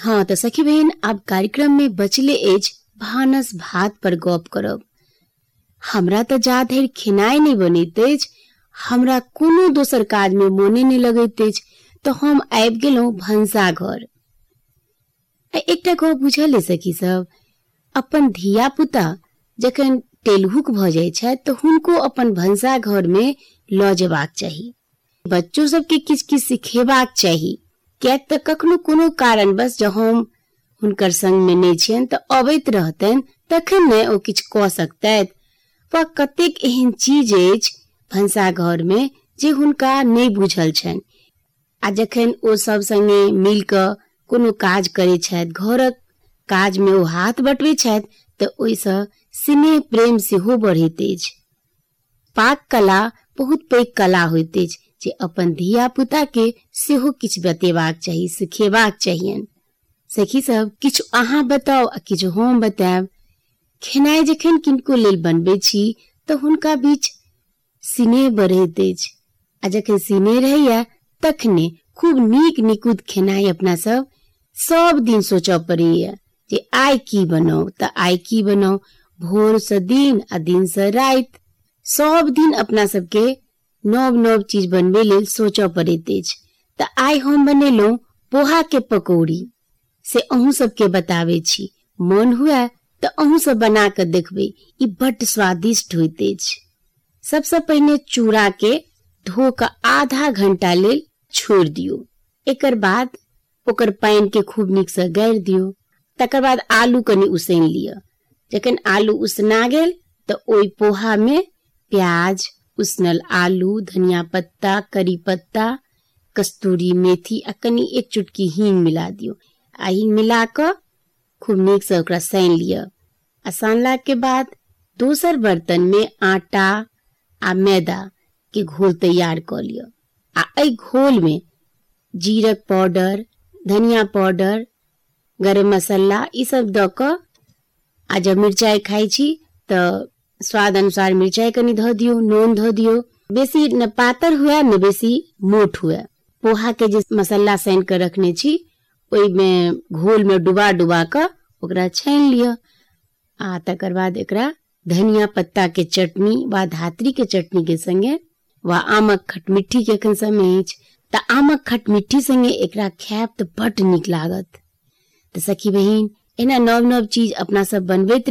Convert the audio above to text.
हाँ तो सखी बहन अब कार्यक्रम में बचले एज भानस भात पर गप करब। हमरा तो जा धरि खिनाई नहीं बनैत अछि, हमरा कोनो दोसर काज में मोने नहीं लगैत अछि, तो हम आबि गेलहुँ भंसा घर। एकटा गप बुझल है सखी सब, अपन धिया पुता जखन टेलहुक भ जाय छै तो हुनको अपन भंसा घर में ल जेबाक चाही। बच्चों सबके किछ किछ सिखेबाक चाही, कियाक त कखनो कोनो कारणवश जँ हम हुनकर संग में नहीं छियनि तऽ अबैत रहतनि तखन ने ओ किछ कऽ सकतैथ। वा कतेक एहन चीज अछि भंसा घर में जे हुनका नहीं बुझल छनि, आ जखन ओ सब संगे मिल कऽ कोनो काज करै छथि, घरक काज में ओ हाथ बटबै छथि, तऽ ओहिसँ स्नेह प्रेम सेहो बढ़ैत अछि। पाक कला बहुत पैघ कला होइत अछि जे अपन धिया पुता के सेहो किछ बतेबाक चाही, सिखेबाक चाहियनि। सखी सब किछु अहाँ बताउ आ किछु हम बतायब। खेनाई जखन किनको लेल बनबै छी तऽ हुनका बीच स्नेह बढ़ैत अछि, आ जखन स्नेह रहैया तखने खूब नीक निकुत खेनाई अपना सब दिन सोचऽ पड़ैया जे आइ की बनाउ तऽ आइ की बनाउ। भोर से दिन आ दिन से राति सब दिन अपना सबके नव नव चीज बनबे लेल सोचऽ पड़ैत अछि। तऽ आइ हम बनेलहुँ पोहा के पकौड़ी, से अहूँ सबके बताबै छी। मन हुए तऽ अहूँ सब बना कऽ देखबै, ई बड्ड स्वादिष्ट होइत अछि। सबसे पहिने चूड़ा के धो कऽ आधा घंटा लेल छोड़ि दियौ। एकर बाद ओकर पानि के खूब नीक से गारि दियौ। तकर बाद आलू कनि उसनि लिअ। जखन आलू उसना गेल तऽ ओहि पोहा में प्याज, उसनल आलू, धनिया पत्ता, करी पत्ता, कस्तूरी मेथी आ कनि एक चुटकी हींग मिला दियौ। आ हींग मिला कऽ खूब नीक से ओकरा सानि लिअ। आ सानला के बाद दोसर बर्तन में आटा आ मैदा के घोल तैयार कऽ लिअ। आ एहि घोल में जीरक पाउडर, धनिया पाउडर, गरम मसाला ई सब दऽ कऽ, आ जब मिरचाई खाइ छी तऽ स्वाद अनुसार मिरचाई कनि धऽ दियौ, नून धऽ दियौ। बेसी न पातर हुए न बेसी मोट हुए। पोहा के जे मसाला सानि कऽ रखने छी ओहि में घोल में डुबा डुबा कऽ ओकरा छानि लिअ। आ तकर बाद एकरा धनिया पत्ता के चटनी वा धात्री के चटनी के संगे वा आमक खटमिट्ठी के एखन समय अछि तऽ आमक खटमिट्ठी संगे एकरा खायब तऽ बड्ड नीक लागत। तऽ सखी बहिन एना नव नव चीज अपना सब बनबैत